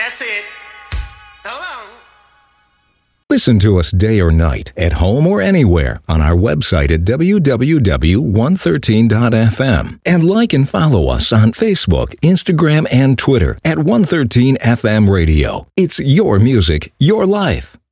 That's it. So long. Listen to us day or night, at home or anywhere, on our website at www.113.fm. And like and follow us on Facebook, Instagram, and Twitter at 113 FM Radio. It's your music, your life.